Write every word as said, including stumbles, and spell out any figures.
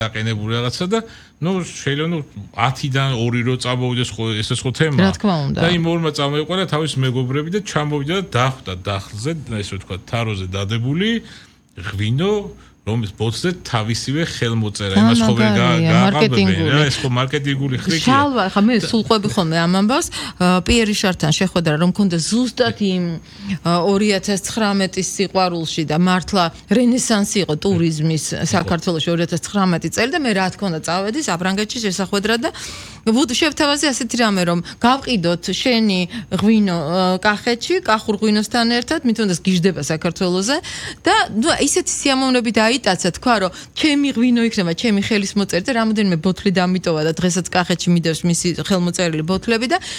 დაყენებული რაღაცა და ნუ შეიძლება ნუ ათიდან ორი რო წამოვიდეს ხო ესეც ხო თემა რა თქმა უნდა და იმ ორმა წამოიყვანა თავის მეგობრები და ჩამოვიდა და დახვდა დახლზე ესე ვთქვა თაროზე დადებული ღვინო რომის ბოთზე თავისივე ხელმოწერა იმას ხო ვერ გააყალბებენ რა ეს ხო მარკეტინგული ხრიკია შალვა ხა მე სულ ყვები ხოლმე ამ ამბავს პიერ რიშარდთან შეხვედრა რომ მქონდა ზუსტად იმ ორი ათას ცხრამეტის სიყვარულში და მართლა რენესანსი იყო ტურიზმის საქართველოში ორი ათას ცხრამეტი წელი და მე რა თქმა უნდა წავედი საფრანგეთში შესახვედრა და ვუд შევთავაზე ასეთი რამე რომ გავყიდოთ შენი ღვინო კახეთში კახურ ღვინოსთან ერთად მით უნდა გიждდება საქართველოზე და ნუ ისეთი სიამოვნები დაიტაცა თქვა რომ ჩემი ღვინო იქნება ჩემი ხელის მოწერილი და რამოდენიმე ბოთლი დამიტოვა და დღესაც კახეთში მიდევს მისი ხელმოწერილი ბოთლები და